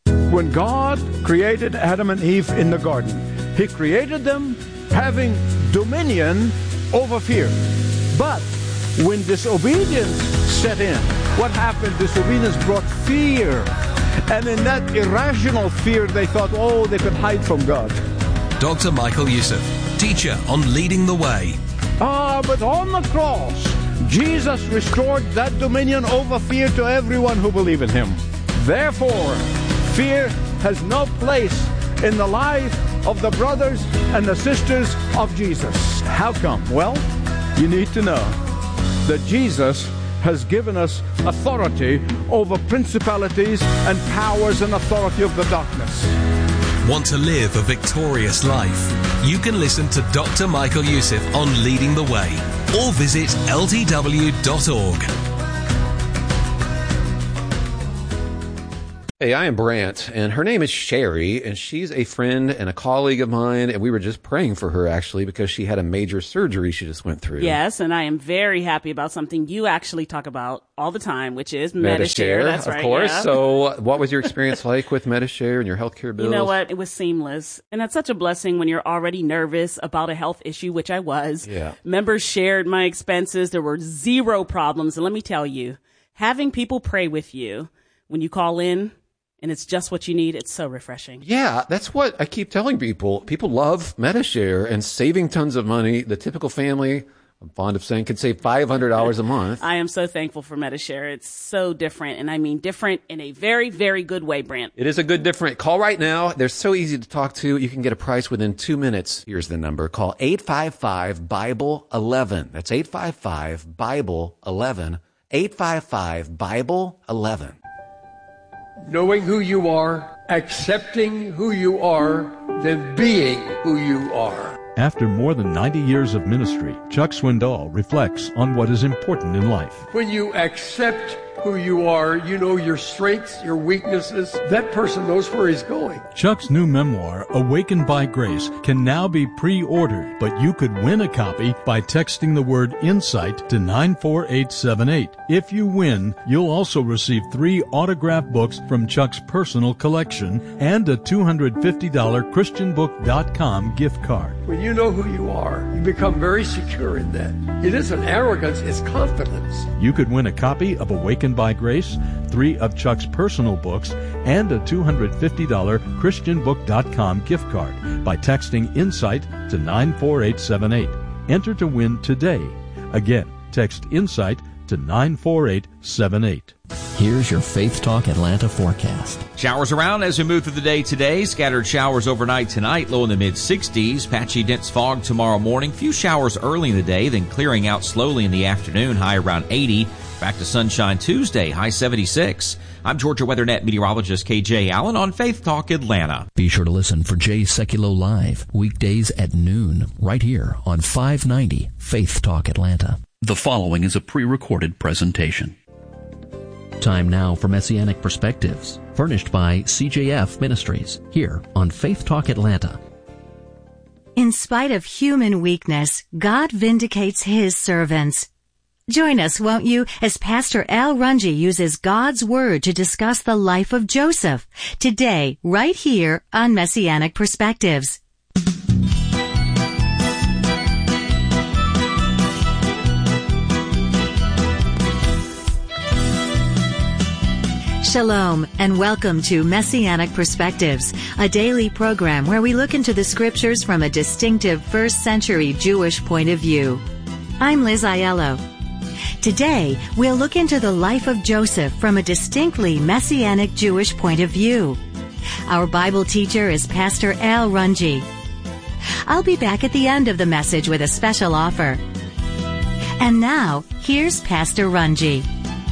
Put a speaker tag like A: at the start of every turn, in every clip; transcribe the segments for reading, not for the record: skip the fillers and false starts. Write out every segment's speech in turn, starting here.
A: When God created Adam and Eve in the garden, He created them having dominion over fear. But when disobedience set in, what happened? Disobedience brought fear. And in that irrational fear, they thought, oh, they could hide from God.
B: Dr. Michael Youssef, teacher on Leading the Way.
A: But on the cross, Jesus restored that dominion over fear to everyone who believes in Him. Therefore, fear has no place in the life of the brothers and the sisters of Jesus. How come? Well, you need to know that Jesus has given us authority over principalities and powers and authority of the darkness.
B: Want to live a victorious life? You can listen to Dr. Michael Youssef on Leading the Way or visit ltw.org.
C: Hey, I am Brant, and her name is Sherry, and she's a friend and a colleague of mine, and we were just praying for her, actually, because she had a major surgery she just went through.
D: Yes, and I am very happy about something you actually talk about all the time, which is Medi-Share. That's right,
C: of course.
D: Yeah.
C: So what was your experience like with Medi-Share and your healthcare bills?
D: You know what? It was seamless. And that's such a blessing when you're already nervous about a health issue, which I was.
C: Yeah.
D: Members shared my expenses. There were zero problems. And let me tell you, having people pray with you when you call in, and it's just what you need, it's so refreshing.
C: Yeah, that's what I keep telling people. People love Medi-Share and saving tons of money. The typical family, I'm fond of saying, could save $500 a month.
D: I am so thankful for Medi-Share. It's so different, and I mean different in a very, very good way, Brant.
C: It is a good different. Call right now. They're so easy to talk to. You can get a price within 2 minutes. Here's the number. Call 855-BIBLE-11. That's 855-BIBLE-11. 855-BIBLE-11.
E: Knowing who you are, accepting who you are, then being who you are.
F: After more than 90 years of ministry, Chuck Swindoll reflects on what is important in life.
E: When you accept who you are, you know your strengths, your weaknesses. That person knows where he's going.
F: Chuck's new memoir, Awakened by Grace, can now be pre-ordered, but you could win a copy by texting the word INSIGHT to 94878. If you win, you'll also receive 3 autographed books from Chuck's personal collection and a $250 ChristianBook.com gift card.
E: When you know who you are, you become very secure in that. It isn't arrogance, it's confidence.
F: You could win a copy of Awakened by Grace, 3 of Chuck's personal books, and a $250 ChristianBook.com gift card by texting INSIGHT to 94878. Enter to win today. Again, text INSIGHT to 94878.
G: Here's your Faith Talk Atlanta forecast.
H: Showers around as we move through the day today. Scattered showers overnight tonight, low in the mid-60s. Patchy dense fog tomorrow morning. Few showers early in the day, then clearing out slowly in the afternoon, high around 80. Back to sunshine Tuesday, high 76. I'm Georgia WeatherNet meteorologist KJ Allen on Faith Talk Atlanta.
G: Be sure to listen for Jay Sekulow Live, weekdays at noon, right here on 590 Faith Talk Atlanta.
I: The following is a pre-recorded presentation.
G: Time now for Messianic Perspectives, furnished by CJF Ministries, here on Faith Talk Atlanta.
J: In spite of human weakness, God vindicates His servants. Join us, won't you, as Pastor Al Runge uses God's Word to discuss the life of Joseph, today, right here on Messianic Perspectives. Shalom, and welcome to Messianic Perspectives, a daily program where we look into the Scriptures from a distinctive first-century Jewish point of view. I'm Liz Aiello. Today, we'll look into the life of Joseph from a distinctly Messianic Jewish point of view. Our Bible teacher is Pastor Al Runge. I'll be back at the end of the message with a special offer. And now, here's Pastor Runge.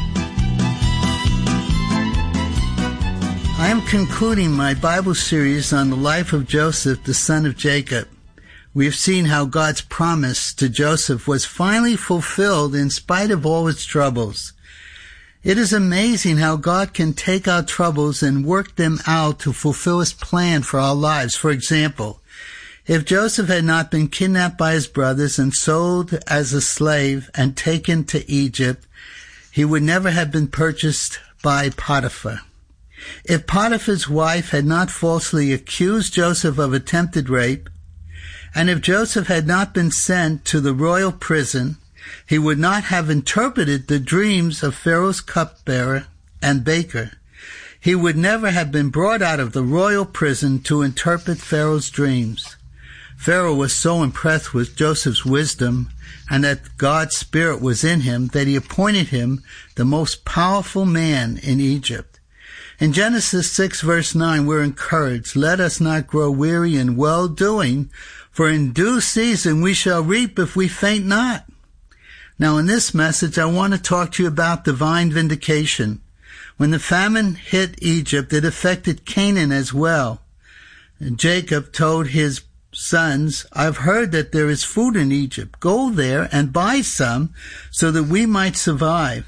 K: I am concluding my Bible series on the life of Joseph, the son of Jacob. We have seen how God's promise to Joseph was finally fulfilled in spite of all his troubles. It is amazing how God can take our troubles and work them out to fulfill his plan for our lives. For example, if Joseph had not been kidnapped by his brothers and sold as a slave and taken to Egypt, he would never have been purchased by Potiphar. If Potiphar's wife had not falsely accused Joseph of attempted rape, and if Joseph had not been sent to the royal prison, he would not have interpreted the dreams of Pharaoh's cupbearer and baker. He would never have been brought out of the royal prison to interpret Pharaoh's dreams. Pharaoh was so impressed with Joseph's wisdom and that God's Spirit was in him that he appointed him the most powerful man in Egypt. In Genesis 6 verse 9, we're encouraged, "Let us not grow weary in well-doing, for in due season we shall reap if we faint not." Now in this message, I want to talk to you about divine vindication. When the famine hit Egypt, it affected Canaan as well. And Jacob told his sons, "I've heard that there is food in Egypt. Go there and buy some so that we might survive."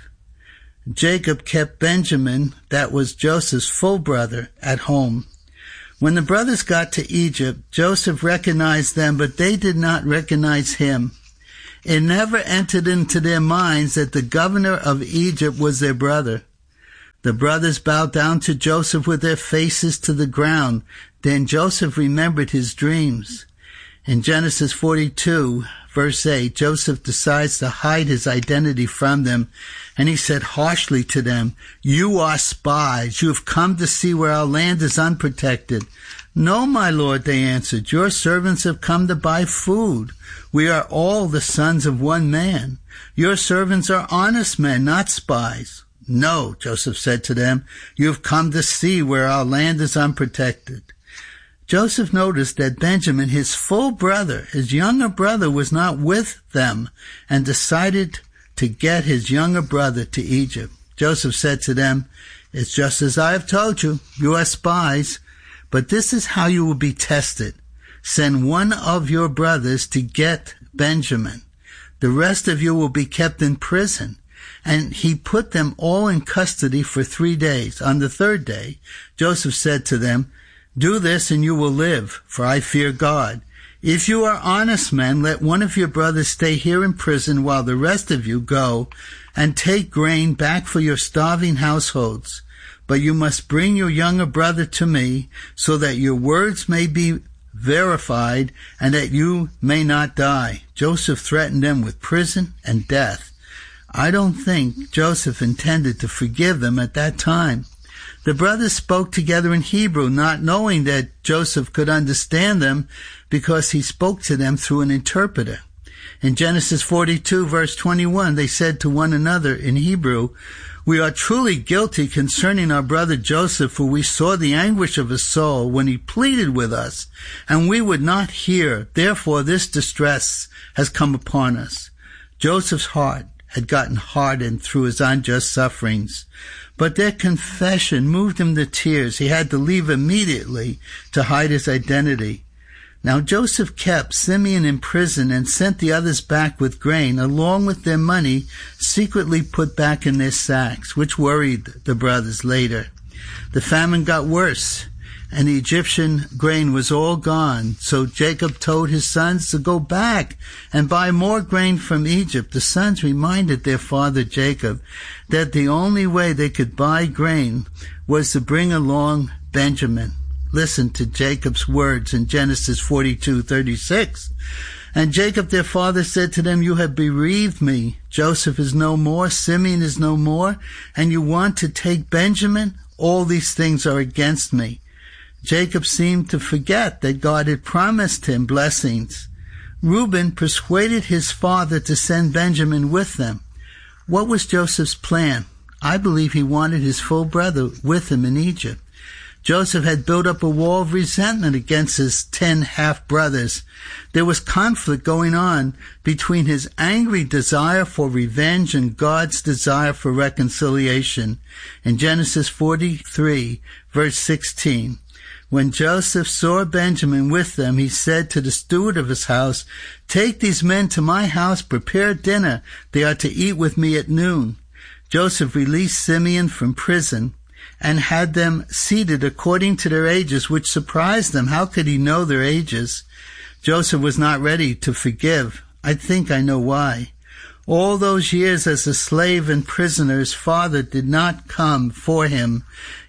K: Jacob kept Benjamin, that was Joseph's full brother, at home. When the brothers got to Egypt, Joseph recognized them, but they did not recognize him. It never entered into their minds that the governor of Egypt was their brother. The brothers bowed down to Joseph with their faces to the ground. Then Joseph remembered his dreams. In Genesis 42, verse 8, Joseph decides to hide his identity from them, and he said harshly to them, "You are spies. You have come to see where our land is unprotected." "No, my lord," they answered. "Your servants have come to buy food. We are all the sons of one man. Your servants are honest men, not spies." "No," Joseph said to them, "you have come to see where our land is unprotected." Joseph noticed that Benjamin, his full brother, his younger brother, was not with them, and decided to get his younger brother to Egypt. Joseph said to them, "It's just as I have told you. You are spies, but this is how you will be tested. Send one of your brothers to get Benjamin. The rest of you will be kept in prison." And he put them all in custody for 3 days. On the third day, Joseph said to them, "Do this and you will live, for I fear God. If you are honest men, let one of your brothers stay here in prison while the rest of you go and take grain back for your starving households. But you must bring your younger brother to me so that your words may be verified and that you may not die." Joseph threatened them with prison and death. I don't think Joseph intended to forgive them at that time. The brothers spoke together in Hebrew, not knowing that Joseph could understand them because he spoke to them through an interpreter. In Genesis 42, verse 21, they said to one another in Hebrew, "We are truly guilty concerning our brother Joseph, for we saw the anguish of his soul when he pleaded with us, and we would not hear. Therefore this distress has come upon us." Joseph's heart had gotten hardened through his unjust sufferings, but their confession moved him to tears. He had to leave immediately to hide his identity. Now Joseph kept Simeon in prison and sent the others back with grain, along with their money secretly put back in their sacks, which worried the brothers later. The famine got worse, and the Egyptian grain was all gone. So Jacob told his sons to go back and buy more grain from Egypt. The sons reminded their father Jacob that the only way they could buy grain was to bring along Benjamin. Listen to Jacob's words in Genesis 42:36. "And Jacob their father said to them, 'You have bereaved me. Joseph is no more, Simeon is no more, and you want to take Benjamin? All these things are against me.' Jacob seemed to forget that God had promised him blessings. Reuben persuaded his father to send Benjamin with them. What was Joseph's plan? I believe he wanted his full brother with him in Egypt. Joseph had built up a wall of resentment against his 10 half-brothers. There was conflict going on between his angry desire for revenge and God's desire for reconciliation. In Genesis 43, verse 16, when Joseph saw Benjamin with them, he said to the steward of his house, "Take these men to my house, prepare dinner. They are to eat with me at noon." Joseph released Simeon from prison and had them seated according to their ages, which surprised them. How could he know their ages? Joseph was not ready to forgive. I think I know why. All those years as a slave and prisoner, his father did not come for him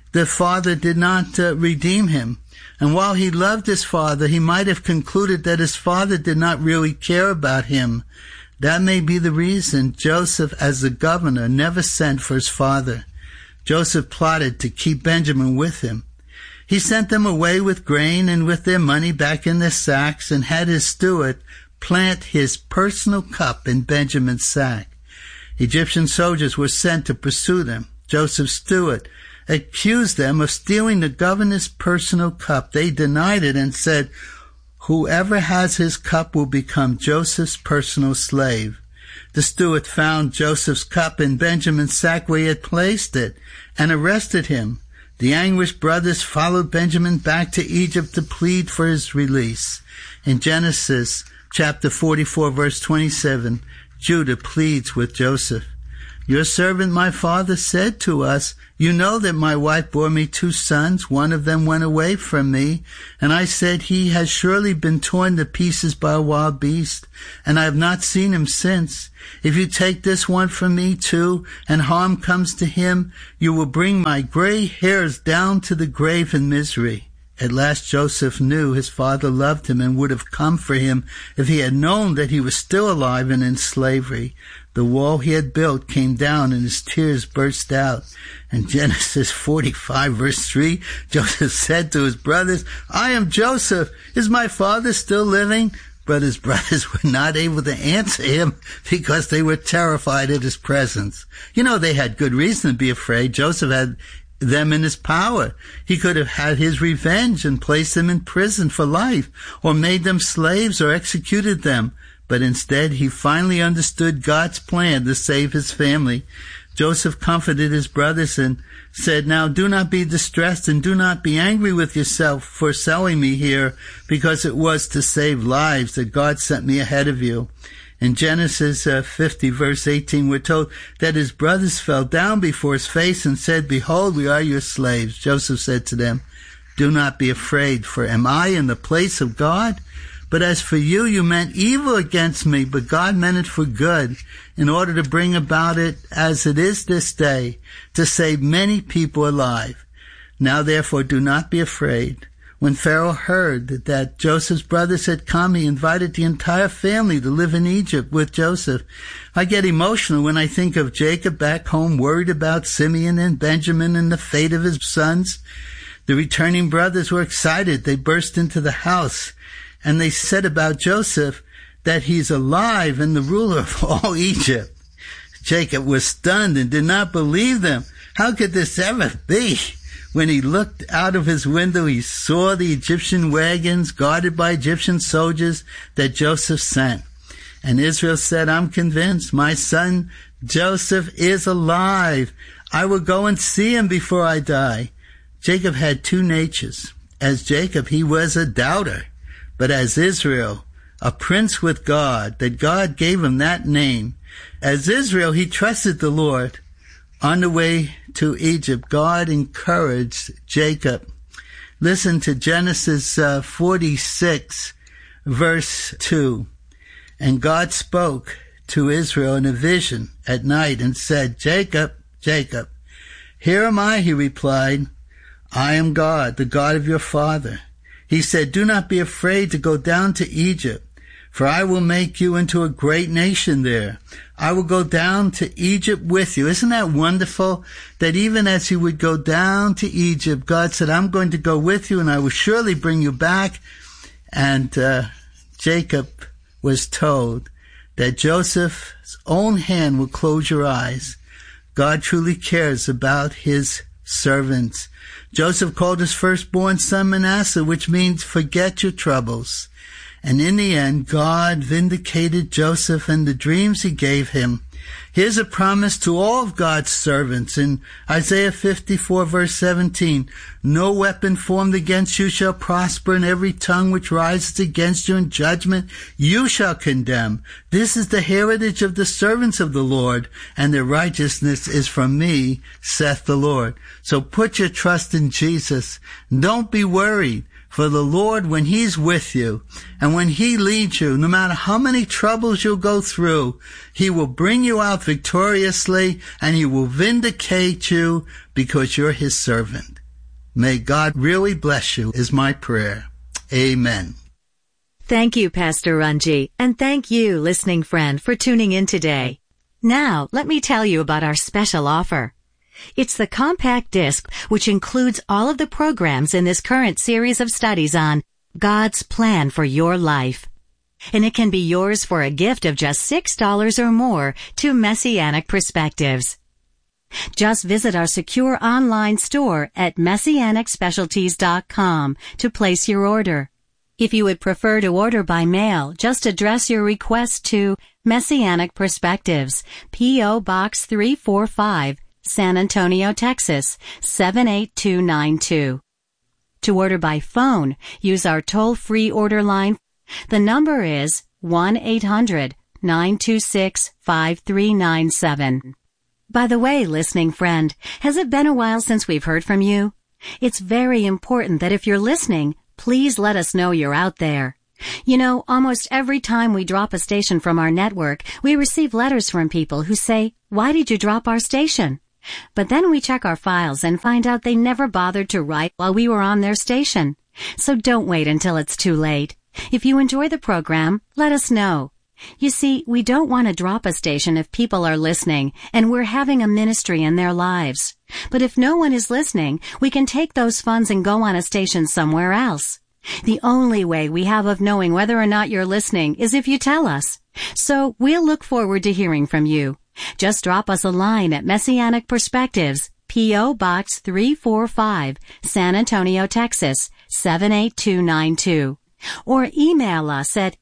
K: the father did not redeem him. And while he loved his father, he might have concluded that his father did not really care about him. That may be the reason Joseph, as the governor, never sent for his father. Joseph plotted to keep Benjamin with him. He sent them away with grain and with their money back in their sacks, and had his steward plant his personal cup in Benjamin's sack. Egyptian soldiers were sent to pursue them. Joseph's steward accused them of stealing the governor's personal cup. They denied it and said, "Whoever has his cup will become Joseph's personal slave." The steward found Joseph's cup in Benjamin's sack where he had placed it and arrested him. The anguished brothers followed Benjamin back to Egypt to plead for his release. In Genesis chapter 44, verse 27, Judah pleads with Joseph. "Your servant my father said to us, 'You know that my wife bore me 2 sons. One of them went away from me, and I said, he has surely been torn to pieces by a wild beast, and I have not seen him since. If you take this one from me too, and harm comes to him, you will bring my gray hairs down to the grave in misery.'" At last Joseph knew his father loved him and would have come for him if he had known that he was still alive and in slavery. The wall he had built came down and his tears burst out. In Genesis 45 verse 3, Joseph said to his brothers, "I am Joseph. Is my father still living?" But his brothers were not able to answer him because they were terrified at his presence. You know, they had good reason to be afraid. Joseph had them in his power. He could have had his revenge and placed them in prison for life, or made them slaves or executed them. But instead, he finally understood God's plan to save his family. Joseph comforted his brothers and said, "Now do not be distressed and do not be angry with yourself for selling me here, because it was to save lives that God sent me ahead of you." In Genesis 50 verse 18, we're told that his brothers fell down before his face and said, "Behold, we are your slaves." Joseph said to them, "Do not be afraid, for am I in the place of God? But as for you, you meant evil against me, but God meant it for good, in order to bring about it as it is this day, to save many people alive. Now therefore do not be afraid." When Pharaoh heard that Joseph's brothers had come, he invited the entire family to live in Egypt with Joseph. I get emotional when I think of Jacob back home, worried about Simeon and Benjamin and the fate of his sons. The returning brothers were excited. They burst into the house, and they said about Joseph that he's alive and the ruler of all Egypt. Jacob was stunned and did not believe them. How could this ever be? When he looked out of his window, he saw the Egyptian wagons guarded by Egyptian soldiers that Joseph sent. And Israel said, "I'm convinced my son Joseph is alive. I will go and see him before I die." Jacob had 2 natures. As Jacob, he was a doubter. But as Israel, a prince with God, that God gave him that name. As Israel, he trusted the Lord. On the way to Egypt, God encouraged Jacob. Listen to Genesis 46, verse 2. "And God spoke to Israel in a vision at night and said, 'Jacob, Jacob.' 'Here am I,' he replied. 'I am God, the God of your father.' He said, 'Do not be afraid to go down to Egypt, for I will make you into a great nation there. I will go down to Egypt with you." Isn't that wonderful? That even as he would go down to Egypt, God said, "I'm going to go with you and I will surely bring you back." And Jacob was told that Joseph's own hand will close your eyes. God truly cares about his servants. Joseph called his firstborn son Manasseh, which means forget your troubles. And in the end, God vindicated Joseph and the dreams he gave him. Here's a promise to all of God's servants in Isaiah 54 verse 17. "No weapon formed against you shall prosper, and every tongue which rises against you in judgment you shall condemn. This is the heritage of the servants of the Lord, and their righteousness is from me, saith the Lord." So put your trust in Jesus. Don't be worried. For the Lord, when he's with you and when he leads you, no matter how many troubles you'll go through, he will bring you out victoriously and he will vindicate you because you're his servant. May God really bless you is my prayer. Amen.
J: Thank you, Pastor Runji, and thank you, listening friend, for tuning in today. Now, let me tell you about our special offer. It's the compact disc, which includes all of the programs in this current series of studies on God's plan for your life. And it can be yours for a gift of just $6 or more to Messianic Perspectives. Just visit our secure online store at messianicspecialties.com to place your order. If you would prefer to order by mail, just address your request to Messianic Perspectives, P.O. Box 345, San Antonio, Texas, 78292. To order by phone, use our toll-free order line. The number is 1-800-926-5397. By the way, listening friend, has it been a while since we've heard from you? It's very important that if you're listening, please let us know you're out there. You know, almost every time we drop a station from our network, we receive letters from people who say, "Why did you drop our station?" But then we check our files and find out they never bothered to write while we were on their station. So don't wait until it's too late. If you enjoy the program, let us know. You see, we don't want to drop a station if people are listening and we're having a ministry in their lives. But if no one is listening, we can take those funds and go on a station somewhere else. The only way we have of knowing whether or not you're listening is if you tell us. So we'll look forward to hearing from you. Just drop us a line at Messianic Perspectives, P.O. Box 345, San Antonio, Texas, 78292. Or email us at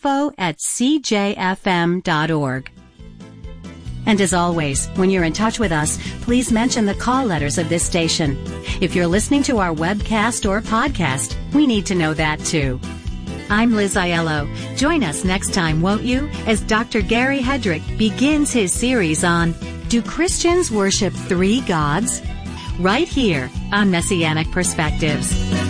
J: info@cjfm.org. And as always, when you're in touch with us, please mention the call letters of this station. If you're listening to our webcast or podcast, we need to know that too. I'm Liz Aiello. Join us next time, won't you, as Dr. Gary Hedrick begins his series on Do Christians Worship Three Gods? Right here on Messianic Perspectives.